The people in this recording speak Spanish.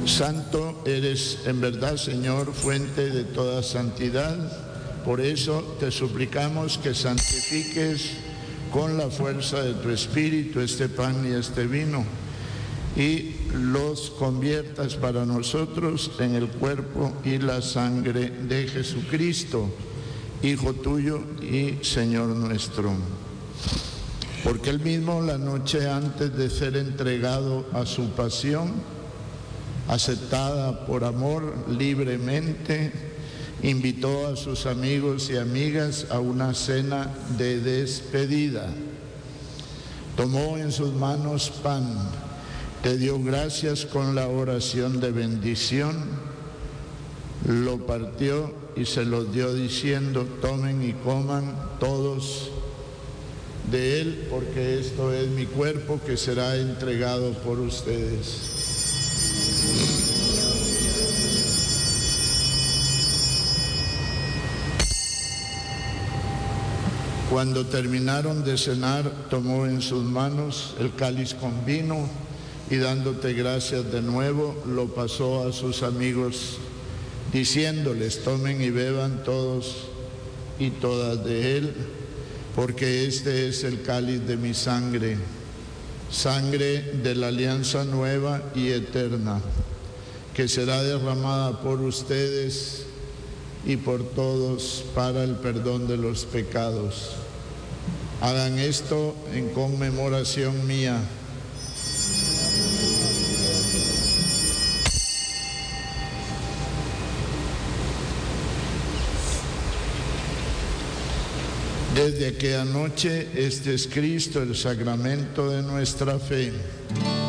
Santo eres en verdad, Señor, fuente de toda santidad. Por eso te suplicamos que santifiques con la fuerza de tu Espíritu este pan y este vino, y los conviertas para nosotros en el cuerpo y la sangre de Jesucristo, Hijo tuyo y Señor nuestro. Porque él mismo, la noche antes de ser entregado a su pasión, aceptada por amor libremente, invitó a sus amigos y amigas a una cena de despedida. Tomó en sus manos pan, te dio gracias con la oración de bendición, lo partió y se los dio diciendo: tomen y coman todos de él, porque esto es mi cuerpo que será entregado por ustedes. Cuando terminaron de cenar, tomó en sus manos el cáliz con vino y dándote gracias de nuevo, lo pasó a sus amigos, diciéndoles: tomen y beban todos y todas de él, porque este es el cáliz de mi sangre, sangre de la alianza nueva y eterna, que será derramada por ustedes y por todos para el perdón de los pecados. Hagan esto en conmemoración mía. Desde aquella noche, este es Cristo, el sacramento de nuestra fe.